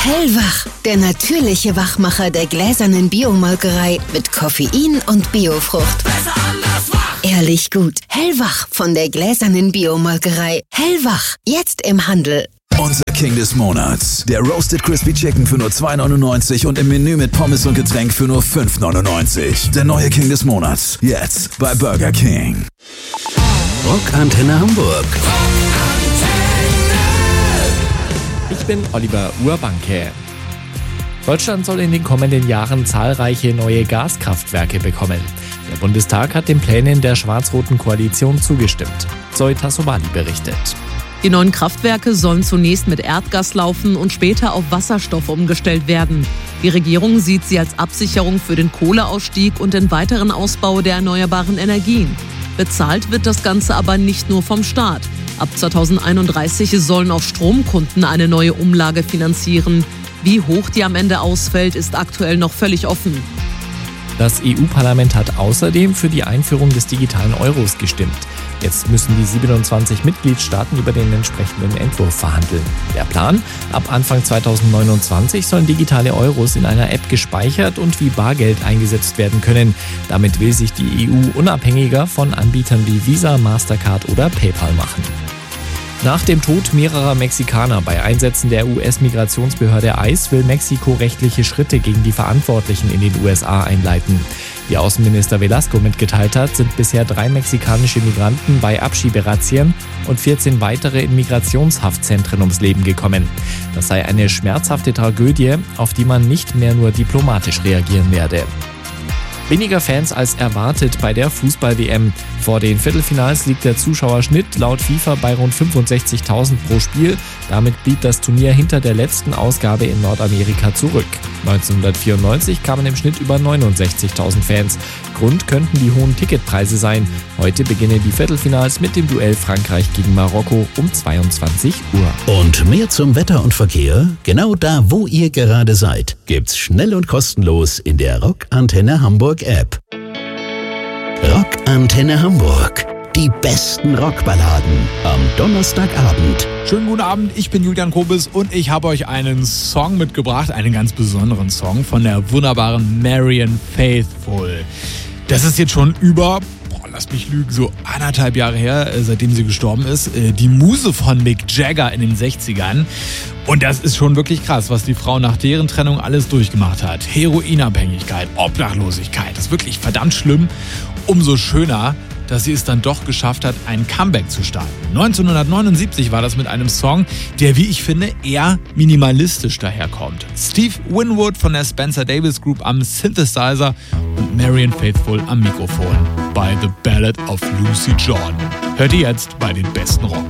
Hellwach, der natürliche Wachmacher der gläsernen Biomolkerei mit Koffein und Biofrucht. Besser anders wach. Ehrlich gut. Hellwach von der gläsernen Biomolkerei. Hellwach, jetzt im Handel. Unser King des Monats. Der Roasted Crispy Chicken für nur 2,99 und im Menü mit Pommes und Getränk für nur 5,99. Der neue King des Monats. Jetzt bei Burger King. Rockantenne Hamburg. Ich bin Oliver Urbanke. Deutschland soll in den kommenden Jahren zahlreiche neue Gaskraftwerke bekommen. Der Bundestag hat den Plänen der schwarz-roten Koalition zugestimmt. Zoe Tassovali berichtet. Die neuen Kraftwerke sollen zunächst mit Erdgas laufen und später auf Wasserstoff umgestellt werden. Die Regierung sieht sie als Absicherung für den Kohleausstieg und den weiteren Ausbau der erneuerbaren Energien. Bezahlt wird das Ganze aber nicht nur vom Staat. Ab 2031 sollen auch Stromkunden eine neue Umlage finanzieren. Wie hoch die am Ende ausfällt, ist aktuell noch völlig offen. Das EU-Parlament hat außerdem für die Einführung des digitalen Euros gestimmt. Jetzt müssen die 27 Mitgliedstaaten über den entsprechenden Entwurf verhandeln. Der Plan? Ab Anfang 2029 sollen digitale Euros in einer App gespeichert und wie Bargeld eingesetzt werden können. Damit will sich die EU unabhängiger von Anbietern wie Visa, Mastercard oder PayPal machen. Nach dem Tod mehrerer Mexikaner bei Einsätzen der US-Migrationsbehörde ICE will Mexiko rechtliche Schritte gegen die Verantwortlichen in den USA einleiten. Wie Außenminister Velasco mitgeteilt hat, sind bisher 3 mexikanische Migranten bei Abschieberazzien und 14 weitere in Migrationshaftzentren ums Leben gekommen. Das sei eine schmerzhafte Tragödie, auf die man nicht mehr nur diplomatisch reagieren werde. Weniger Fans als erwartet bei der Fußball-WM. Vor den Viertelfinals liegt der Zuschauerschnitt laut FIFA bei rund 65.000 pro Spiel. Damit blieb das Turnier hinter der letzten Ausgabe in Nordamerika zurück. 1994 kamen im Schnitt über 69.000 Fans. Grund könnten die hohen Ticketpreise sein. Heute beginnen die Viertelfinals mit dem Duell Frankreich gegen Marokko um 22 Uhr. Und mehr zum Wetter und Verkehr? Genau da, wo ihr gerade seid, gibt's schnell und kostenlos in der Rockantenne Hamburg App. Rockantenne Hamburg. Die besten Rockballaden am Donnerstagabend. Schönen guten Abend, ich bin Julian Kobis und ich habe euch einen Song mitgebracht, einen ganz besonderen Song von der wunderbaren Marianne Faithfull. Das ist jetzt schon über, lasst mich lügen, so 1,5 Jahre her, seitdem sie gestorben ist. Die Muse von Mick Jagger in den 60ern. Und das ist schon wirklich krass, was die Frau nach deren Trennung alles durchgemacht hat. Heroinabhängigkeit, Obdachlosigkeit, das ist wirklich verdammt schlimm. Umso schöner, dass sie es dann doch geschafft hat, ein Comeback zu starten. 1979 war das mit einem Song, der, wie ich finde, eher minimalistisch daherkommt. Steve Winwood von der Spencer Davis Group am Synthesizer und Marianne Faithfull am Mikrofon bei The Ballad of Lucy Jordan. Hört ihr jetzt bei den besten Rock.